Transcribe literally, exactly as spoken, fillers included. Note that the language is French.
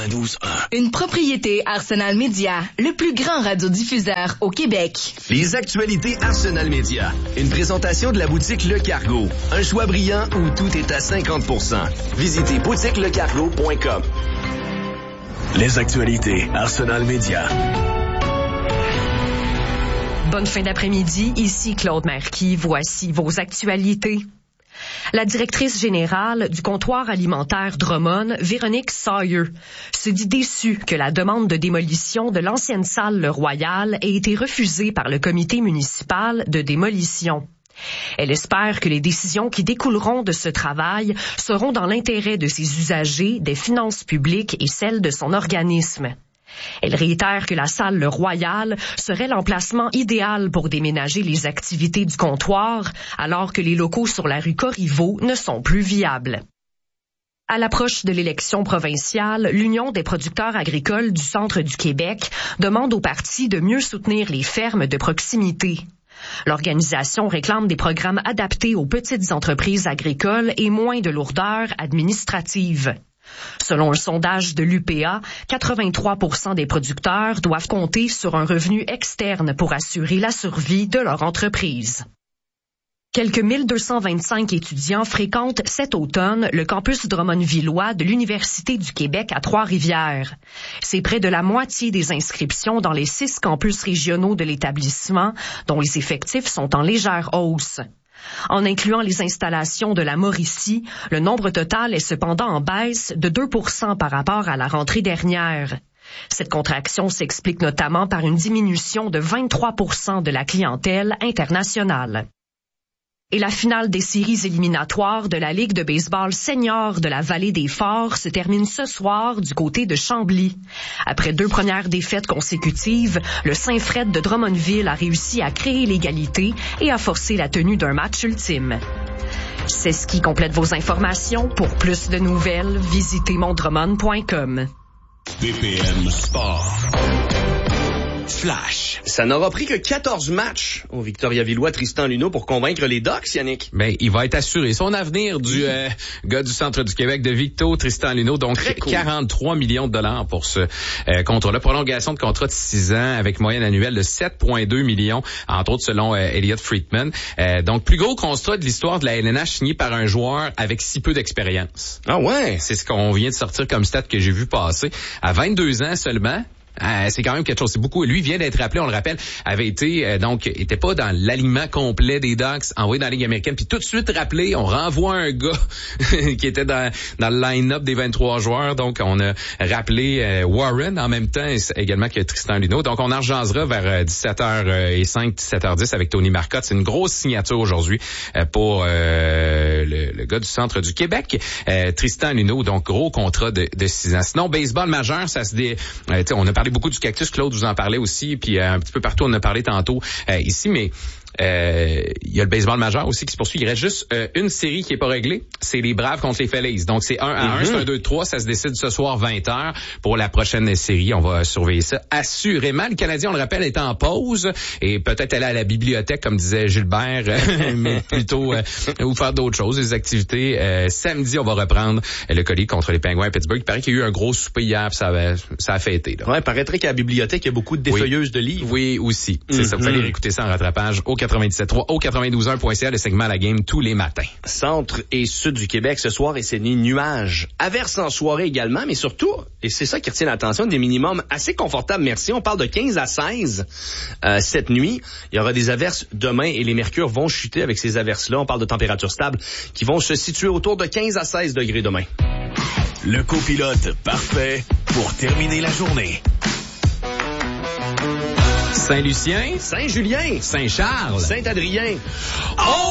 quatre-vingt-douze un. Une propriété Arsenal Média, le plus grand radiodiffuseur au Québec. Les actualités Arsenal Média. Une présentation de la boutique Le Cargo. Un choix brillant où tout est à cinquante pour cent. Visitez boutique le cargo point com. Les actualités Arsenal Média. Bonne fin d'après-midi, ici Claude Marquis, voici vos actualités. La directrice générale du comptoir alimentaire Drummond, Véronique Sawyer, se dit déçue que la demande de démolition de l'ancienne salle Le Royal ait été refusée par le comité municipal de démolition. Elle espère que les décisions qui découleront de ce travail seront dans l'intérêt de ses usagers, des finances publiques et celles de son organisme. Elle réitère que la salle Le Royal serait l'emplacement idéal pour déménager les activités du comptoir, alors que les locaux sur la rue Corriveau ne sont plus viables. À l'approche de l'élection provinciale, l'Union des producteurs agricoles du centre du Québec demande au parti de mieux soutenir les fermes de proximité. L'organisation réclame des programmes adaptés aux petites entreprises agricoles et moins de lourdeur administrative. Selon un sondage de l'U P A, quatre-vingt-trois pour cent des producteurs doivent compter sur un revenu externe pour assurer la survie de leur entreprise. Quelques mille deux cent vingt-cinq étudiants fréquentent cet automne le campus Drummondvillois de l'Université du Québec à Trois-Rivières. C'est près de la moitié des inscriptions dans les six campus régionaux de l'établissement, dont les effectifs sont en légère hausse. En incluant les installations de la Mauricie, le nombre total est cependant en baisse de deux pour cent par rapport à la rentrée dernière. Cette contraction s'explique notamment par une diminution de vingt-trois pour cent de la clientèle internationale. Et la finale des séries éliminatoires de la Ligue de baseball senior de la Vallée des Forts se termine ce soir du côté de Chambly. Après deux premières défaites consécutives, le Saint-Fred de Drummondville a réussi à créer l'égalité et à forcer la tenue d'un match ultime. C'est ce qui complète vos informations. Pour plus de nouvelles, visitez mon drummond point com. B P M Sport. Flash. Ça n'aura pris que quatorze matchs au Victoriavillois Tristan Luneau pour convaincre les Ducks, Yannick. Ben, il va être assuré. Son avenir du euh, gars du centre du Québec de Victo, Tristan Luneau. Donc, cool. quarante-trois millions de dollars pour ce euh, contrat-là. Prolongation de contrat de six ans avec moyenne annuelle de sept virgule deux millions, entre autres selon euh, Elliot Friedman. Euh, donc, plus gros contrat de l'histoire de la L N H signé par un joueur avec si peu d'expérience. Ah ouais? C'est ce qu'on vient de sortir comme stat que j'ai vu passer. À vingt-deux ans seulement, Euh, c'est quand même quelque chose, c'est beaucoup. Lui vient d'être appelé, on le rappelle, avait été, euh, donc, était pas dans l'alignement complet des Ducks, envoyé dans la Ligue américaine, puis tout de suite rappelé, on renvoie un gars qui était dans, dans le line-up des vingt-trois joueurs, donc on a rappelé euh, Warren en même temps, également que Tristan Luneau. Donc on en jasera vers dix-sept heures cinq, dix-sept heures dix avec Tony Marcotte. C'est une grosse signature aujourd'hui euh, pour euh, le, le gars du centre du Québec, euh, Tristan Luneau, donc gros contrat de, de six ans. Sinon, baseball majeur, ça se dé... Euh, on a parlé beaucoup du Cactus, Claude vous en parlait aussi, puis euh, un petit peu partout on en a parlé tantôt euh, ici, mais euh, il y a le baseball majeur aussi qui se poursuit. Il reste juste euh, une série qui est pas réglée, c'est les Braves contre les Phillies. Donc c'est un à un, mm-hmm. c'est un deux trois, ça se décide ce soir vingt heures pour la prochaine série. On va surveiller ça assurément. Le Canadien, on le rappelle, est en pause et peut-être aller à la bibliothèque, comme disait Gilbert, mais plutôt euh, ou faire d'autres choses, des activités. Euh, samedi, on va reprendre le collier contre les Penguins à Pittsburgh. Il paraît qu'il y a eu un gros souper hier, puis ça, avait, ça a fêté. Là. Ouais, il paraîtrait qu'à la bibliothèque, il y a beaucoup de défeuilleuses oui. de livres. Oui, aussi. C'est mm-hmm. ça. Vous allez réécouter ça en rattrapage au quatre-vingt-dix-sept trois, au quatre-vingt-douze un point c a, le segment La Game tous les matins. Centre et sud du Québec ce soir et c'est des nuages. Averses en soirée également, mais surtout, et c'est ça qui retient l'attention, des minimums assez confortables, merci. On parle de quinze à seize euh, cette nuit. Il y aura des averses demain et les mercures vont chuter avec ces averses-là. On parle de températures stables qui vont se situer autour de quinze à seize degrés demain. Le copilote parfait pour terminer la journée. Saint-Lucien, Saint-Julien, Saint-Charles, Saint-Adrien. Oh!